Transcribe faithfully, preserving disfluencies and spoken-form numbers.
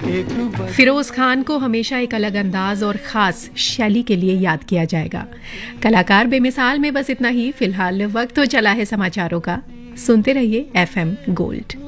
फिरोज खान को हमेशा एक अलग अंदाज और ख़ास शैली के लिए याद किया जाएगा। कलाकार बेमिसाल में बस इतना ही। फिलहाल वक्त हो चला है समाचारों का। सुनते रहिए एफ एम गोल्ड।